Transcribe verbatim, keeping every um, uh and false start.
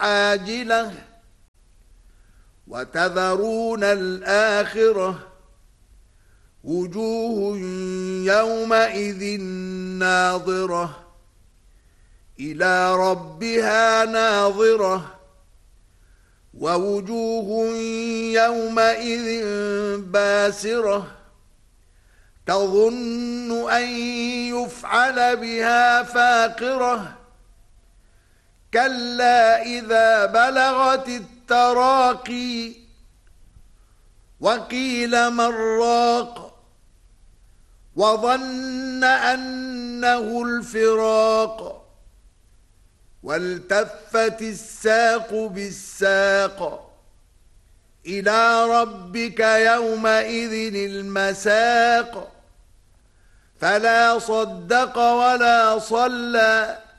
عاجلة وتذرون الآخرة وجوه يومئذ ناظرة إلى ربها ناظرة ووجوه يومئذ باسرة تظن أن يفعل بها فاقرة كلا إذا بلغت التراقي وقيل من راق وظن أنه الفراق والتفت الساق بالساق إلى ربك يومئذ المساق فلا صدق ولا صلى